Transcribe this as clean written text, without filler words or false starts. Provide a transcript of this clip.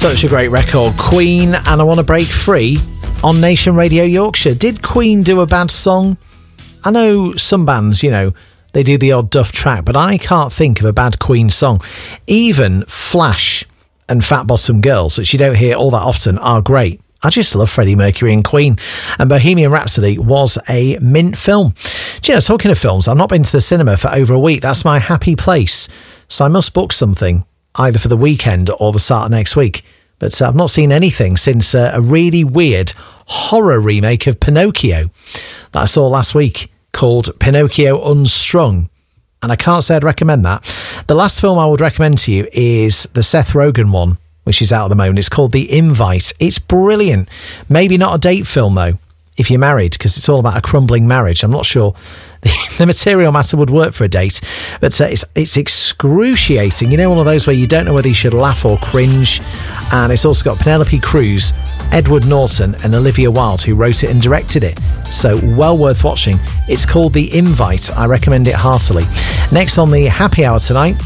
Such a great record, Queen, and I Want to Break Free on Nation Radio Yorkshire. Did Queen do a bad song? I know some bands, they do the odd duff track, but I can't think of a bad Queen song. Even Flash and Fat Bottom Girls, which you don't hear all that often, are great. I just love Freddie Mercury and Queen. And Bohemian Rhapsody was a mint film. Do you know, talking of films, I've not been to the cinema for over a week. That's my happy place. So I must book something, either for the weekend or the start of next week. But I've not seen anything since a really weird horror remake of Pinocchio that I saw last week called Pinocchio Unstrung. And I can't say I'd recommend that. The last film I would recommend to you is the Seth Rogen one, which is out at the moment. It's called The Invite. It's brilliant. Maybe not a date film, though, if you're married, because it's all about a crumbling marriage. I'm not sure the material matter would work for a date, but it's excruciating. One of those where you don't know whether you should laugh or cringe. And it's also got Penelope Cruz, Edward Norton and Olivia Wilde, who wrote it and directed it. So well worth watching. It's called The Invite. I recommend it heartily. Next on the Happy Hour tonight,